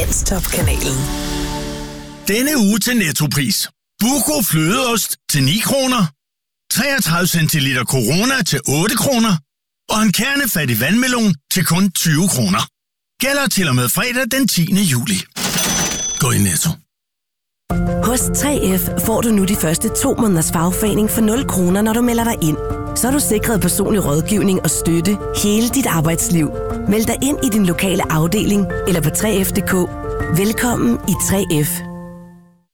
Danstop-kanalen. Denne uge til Nettopris. Buco flødeost til 9 kroner. 33 centiliter Corona til 8 kroner. Og en kernefattig vandmelon til kun 20 kroner. Gælder til og med fredag den 10. juli. Gå i Netto. Hos 3F får du nu de første 2 måneders fagforening for 0 kroner, når du melder dig ind. Så er du sikret personlig rådgivning og støtte hele dit arbejdsliv. Meld dig ind i din lokale afdeling eller på 3F.dk. Velkommen i 3F.